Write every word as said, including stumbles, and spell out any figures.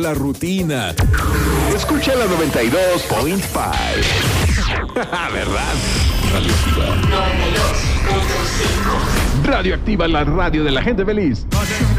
La rutina. Escucha la noventa y dos punto cinco. ¿Verdad? Radioactiva. noventa y dos punto cinco. Radioactiva, la radio de la gente feliz.